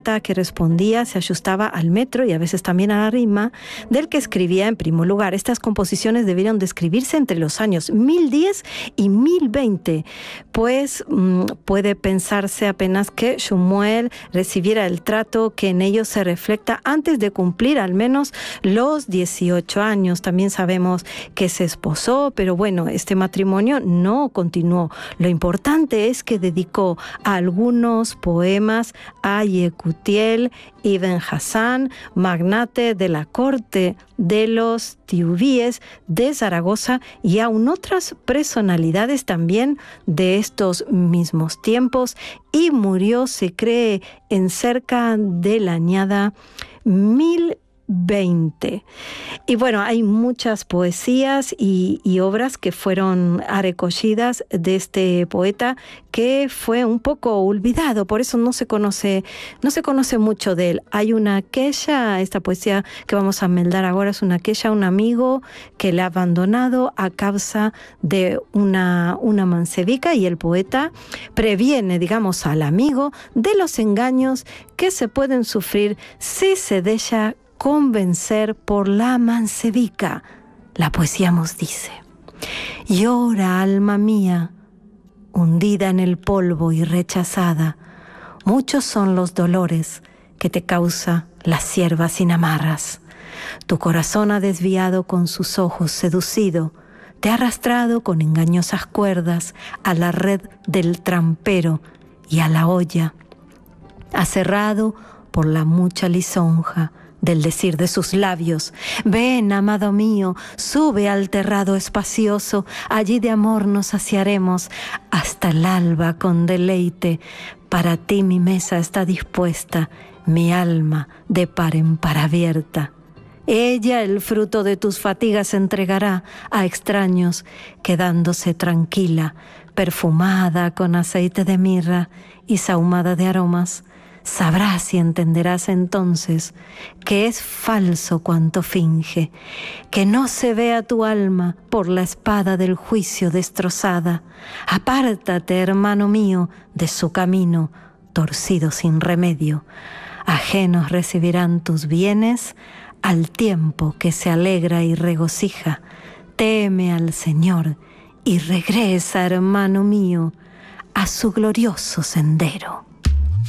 que respondía se ajustaba al metro y a veces también a la rima del que escribía en primer lugar. Estas composiciones debieron de escribirse entre los años 1010 y 1020, pues puede pensarse apenas que Shmuel recibiera el trato que en ellos se refleja antes de cumplir al menos los 18 años. También sabemos que se esposó, pero bueno, este matrimonio no continuó. Lo importante es que dedicó algunos poemas a Yekutiel ibn Hassan, magnate de la corte de los tiubíes de Zaragoza, y aún otras personalidades también de estos mismos tiempos, y murió, se cree, en cerca de la añada 1020. Y bueno, hay muchas poesías y obras que fueron recogidas de este poeta, que fue un poco olvidado, por eso no se conoce mucho de él. Hay una queja, esta poesía que vamos a meldar ahora es una queja a un amigo que le ha abandonado a causa de una mansevica, y el poeta previene, digamos, al amigo de los engaños que se pueden sufrir si se deja convencer por la mansevica. La poesía nos dice: llora, alma mía, hundida en el polvo y rechazada. Muchos son los dolores que te causa la sierva sin amarras. Tu corazón ha desviado con sus ojos seducido, te ha arrastrado con engañosas cuerdas a la red del trampero y a la olla. Ha cerrado por la mucha lisonja del decir de sus labios. Ven, amado mío, sube al terrado espacioso, allí de amor nos saciaremos hasta el alba con deleite. Para ti mi mesa está dispuesta, mi alma de par en par abierta. Ella el fruto de tus fatigas entregará a extraños, quedándose tranquila, perfumada con aceite de mirra y sahumada de aromas. Sabrás y entenderás entonces que es falso cuanto finge, que no se vea tu alma por la espada del juicio destrozada. Apártate, hermano mío, de su camino, torcido sin remedio. Ajenos recibirán tus bienes al tiempo que se alegra y regocija. Teme al Señor y regresa, hermano mío, a su glorioso sendero.